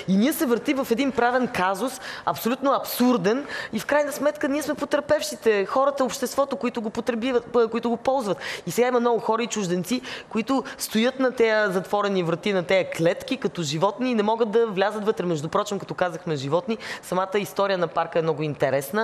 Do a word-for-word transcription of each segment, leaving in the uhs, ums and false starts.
И ние се въртим в един правен казус, абсолютно абсурден и в крайна сметка ние сме потърпевшите, хората, обществото, които го потребиват, които го ползват. И сега има много хора и чужденци, които стоят на тези затворени врати, на тези клетки, като животни и не могат да влязат вътре. Между прочим, като казахме животни, самата история на парка е много интересна.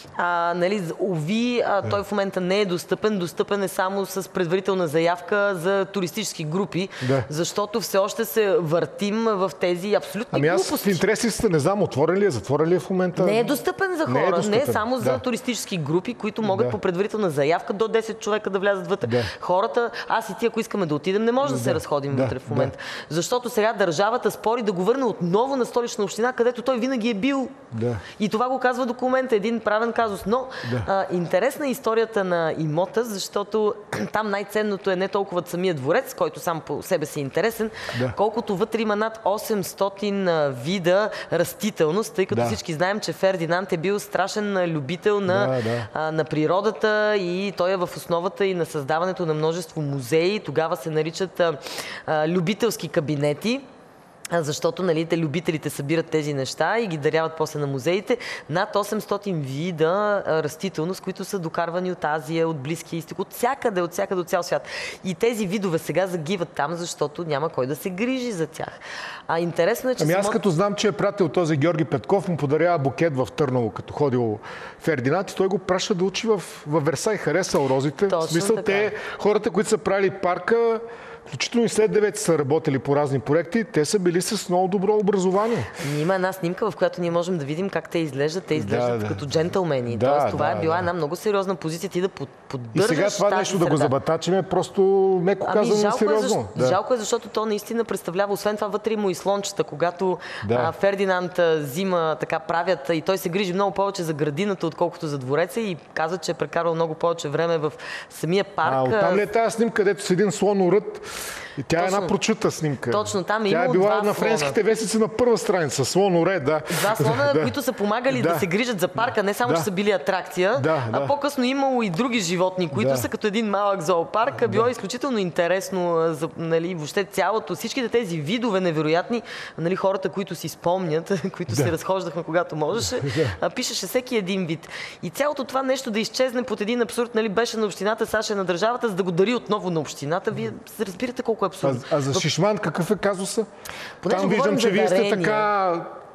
А, нали, ови, а, той в момента не е достъпен. Достъпен е само с предварителна заявка за туристически групи, да. Защото все още се въртим в тези абсолютни ами аз глупости. в интересите не знам, отворен ли е, затворен ли е в момента? Не е достъпен за хора, не е, достъпен. не е само да. за туристически групи, които могат да. по предварителна заявка до десет човека да влязат вътре. Да. Хората, аз и ти, ако искаме да отидем, не може да, да се разходим да. вътре в момента. Да. Защото сега държавата спори да го върне отново на Столична община, където той винаги е бил. Да. И това го казва документа, един правен казус. Но да. а, интересна е историята на имота, защото там най-ценното е не толкова самия дворец, който сам по себе си е интересен, да. колкото вътре има над осемстотин вида растителност, тъй като да. всички знаем, че Фердинанд е бил страшен любител на, да, да. А, на природата и той е в основата и на създаването на множество музеи. Тогава се наричат а, а, любителски кабинети. Защото нали, те любителите събират тези неща и ги даряват после на музеите. Над осемстотин вида растителност, които са докарвани от Азия, от Близкия изток, от всякъде, от всякъде, от цял свят. И тези видове сега загиват там, защото няма кой да се грижи за тях. А интересно е, че... Ами аз само... като знам, че е пратил този Георги Петков, му подарява букет в Търново, като ходил Фердинанд и той го праща да учи в, в Версай. Харесал розите. Точно в смисъл, така. те, хората, които са правили парка, включително и след девети са работили по разни проекти, те са били с много добро образование. Има една снимка, в която ние можем да видим как те изглеждат. Те изглеждат да, да. като джентълмени. Да, Тоест, това да, е била да. една много сериозна позиция ти да поддържаш. И сега това нещо среда. да го забатачим е просто, меко казано, ами, жалко сериозно. Е, защо, да. жалко е, защото то наистина представлява, освен това вътре му и слончета, когато да. а, Фердинанд взима, така правят и той се грижи много повече за градината, отколкото за двореца и казва, че е прекарал много повече време в самия парк. А оттам ли е тази снимка, където с един слонорът? И тя точно, е една прочута снимка. Точно, там е Тя е имало била два на френските слона. вестници на първа страница. Слоноре, да. Два слона, да. които са помагали да. да се грижат за парка, не само, да. че са били атракция, да, а да. по-късно имало и други животни, които да. са като един малък зоопарк. Било да. изключително интересно, за, нали, въобще цялото, всичките тези видове невероятни, нали, хората, които си спомнят, които да. се разхождахме, когато можеше, да. пишеше всеки един вид. И цялото това нещо да изчезне под един абсурд, нали, беше на общината, Саша на държавата, за да го дари отново на общината. Вие разбирате колко е абсурдно. А, а за Шишман какъв е казуса? Понеже Там виждам, че вие сте дарения. така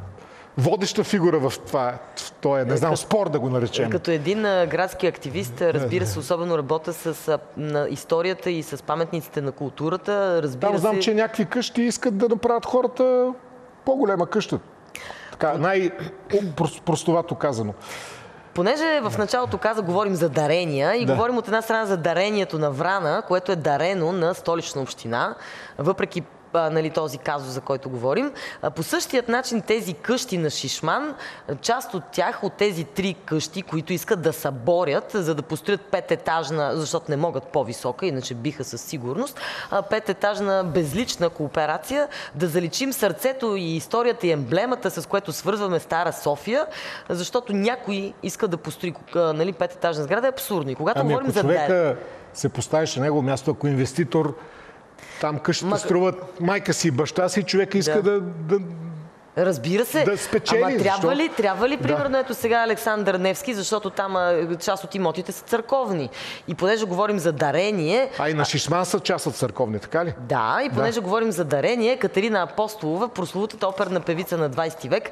водеща фигура в това, в този, не знам, като, спор да го наречем. Като един а, градски активист, разбира се, особено работя с а, на историята и с паметниците на културата. Разбира Там знам, се... че някакви къщи искат да направят хората по-голема къща. Така, най-простовато казано. Понеже в началото каза, говорим за дарения и да. говорим от една страна за дарението на Врана, което е дарено на Столична община, въпреки нали, този казус, за който говорим. По същият начин тези къщи на Шишман, част от тях, от тези три къщи, които искат да съборят, за да построят пететажна, защото не могат по-висока, иначе биха със сигурност, пететажна безлична кооперация, да заличим сърцето и историята и емблемата, с което свързваме Стара София, защото някой иска да построи нали, пететажна сграда, е абсурдно. И когато ами говорим ако за човека се поставиш на негово място, ако инвеститор там къщата Ма... струват майка си и баща си, човека иска да... да, да... Разбира се, да спечели, ама трябва защо? ли, трябва ли примерно да. ето сега Александър Невски, защото там а, част от имотите са църковни. И понеже говорим за дарение... А и на Шишман са част от църковни, така ли? Да, и понеже да. говорим за дарение, Катерина Апостолова, прословутата оперна певица на двайсети век,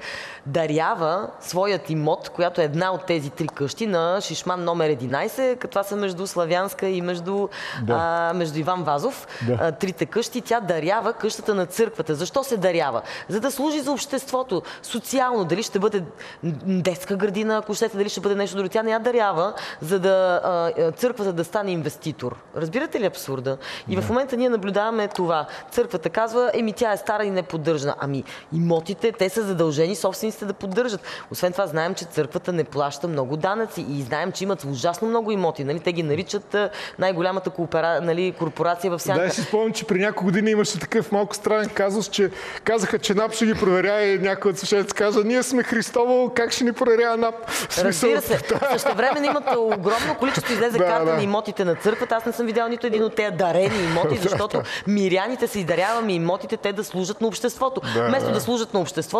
дарява своят имот, която е една от тези три къщи, на Шишман номер единайсет, като това са между Славянска и между, да. а, между Иван Вазов. Да. А, трите къщи, тя дарява къщата на църквата. Защо се дарява? За да служи за обществото, социално, дали ще бъде детска градина, ако щете, дали ще бъде нещо друго. Тя не я дарява, за да а, църквата да стане инвеститор. Разбирате ли абсурда? И в момента ние наблюдаваме това. Църквата казва, еми тя е стара и не поддържана. Ами имотите, те са задължени собствениците да поддържат. Освен това знаем, че църквата не плаща много данъци и знаем, че имат ужасно много имоти. Нали? Те ги наричат най-голямата коопера... нали, корпорация в сянка. Да, си спомням, че при няколко години имаше такъв малко странен казус, че казаха, че НАП ще ги проверя и някой от свещениците каза, ние сме Христово, как ще ни проверява НАП? Разбира се. Същевременно имат огромно количество, излезе да, карта да. на имотите на църквата. Аз не съм видял нито един от тези дарени имоти, защото миряните се издаряваме имотите, те да служат на обществото. Да, Вместо да. да служат на обществото,